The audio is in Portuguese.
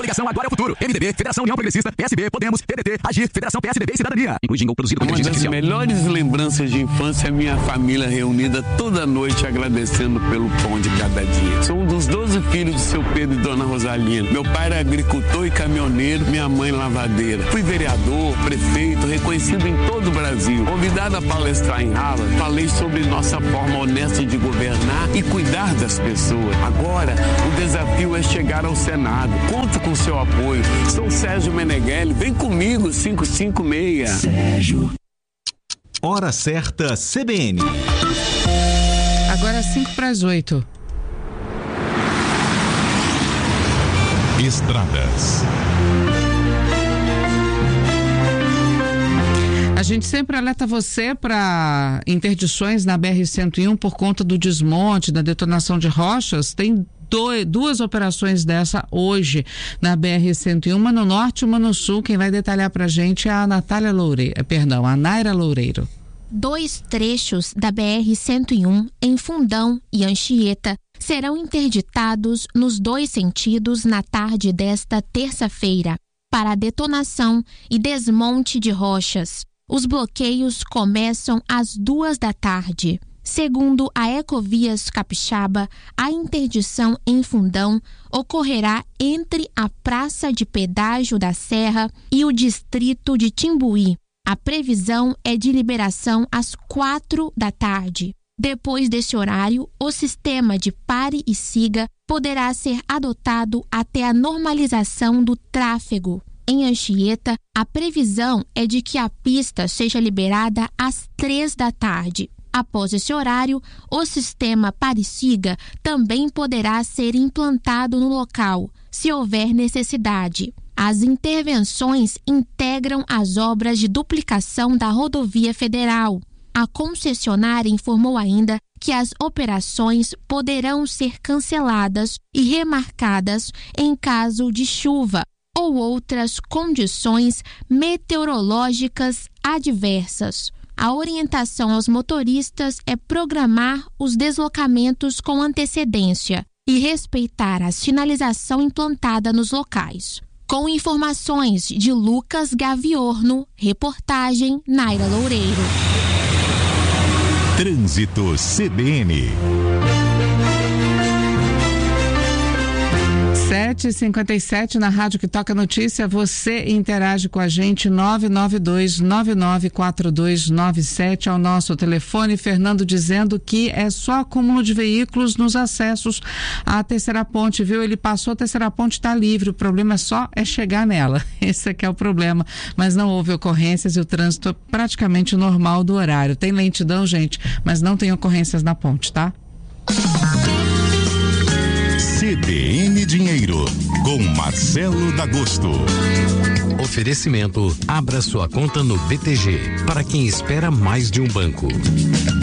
Coligação Agora é o Futuro. MDB, Federação União Progressista, PSB, Podemos, PDT, Agir, Federação PSDB e Cidadania. Inclui jingle produzido com inteligência artificial. Uma das melhores lembranças de infância é minha família reunida toda noite agradecendo pelo pão de cada dia. Sou um dos 12 filhos de seu Pedro e dona Rosalina. Meu pai era agricultor e caminhoneiro, minha mãe lavadeira. Fui vereador, prefeito, reconhecido em todo o Brasil. Convidado a palestrar em Harvard, falei sobre nossa forma honesta de governar e cuidar das pessoas. Agora, o desafio é chegar ao Senado. Conto com seu apoio. Sou Sérgio Meneghelli. Vem comigo, 556. Sérgio. Hora certa, CBN. Agora 7:55. Estradas. A gente sempre alerta você para interdições na BR-101 por conta do desmonte, da detonação de rochas. Tem duas operações dessa hoje na BR-101, uma no norte e uma no sul. Quem vai detalhar para a gente é a a Naira Loureiro. 2 trechos da BR-101 em Fundão e Anchieta serão interditados nos 2 sentidos na tarde desta terça-feira para a detonação e desmonte de rochas. Os bloqueios começam às 2 da tarde. Segundo a Ecovias Capixaba, a interdição em Fundão ocorrerá entre a Praça de Pedágio da Serra e o distrito de Timbuí. A previsão é de liberação às 4 da tarde. Depois desse horário, o sistema de pare e siga poderá ser adotado até a normalização do tráfego. Em Anchieta, a previsão é de que a pista seja liberada às 3 da tarde. Após esse horário, o sistema pare-siga também poderá ser implantado no local, se houver necessidade. As intervenções integram as obras de duplicação da rodovia federal. A concessionária informou ainda que as operações poderão ser canceladas e remarcadas em caso de chuva ou outras condições meteorológicas adversas. A orientação aos motoristas é programar os deslocamentos com antecedência e respeitar a sinalização implantada nos locais. Com informações de Lucas Gaviorno, reportagem Naira Loureiro. Trânsito CBN. 7h57 na Rádio que Toca Notícia. Você interage com a gente 992994297 ao nosso telefone. Fernando dizendo que é só acúmulo de veículos nos acessos à Terceira Ponte, viu? Ele passou a Terceira Ponte, está livre, o problema é chegar nela. Esse aqui é o problema, mas não houve ocorrências e o trânsito é praticamente normal do horário. Tem lentidão, gente, mas não tem ocorrências na ponte, tá? CBN Dinheiro, com Marcelo D'Agosto. Oferecimento: abra sua conta no BTG, para quem espera mais de um banco.